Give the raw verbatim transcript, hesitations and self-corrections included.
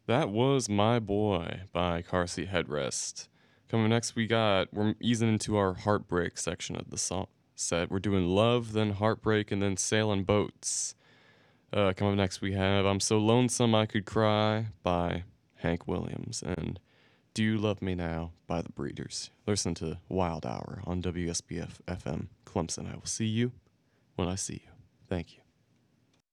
That was My Boy by Car Seat Headrest. Coming next, we got, we're easing into our heartbreak section of the song set. We're doing Love, then Heartbreak, and then Sailing Boats. Uh, coming up next, we have I'm So Lonesome I Could Cry by Hank Williams, and Do You Love Me Now by The Breeders. Listen to Wild Hour on W S B F F M Clemson. I will see you when I see you. Thank you.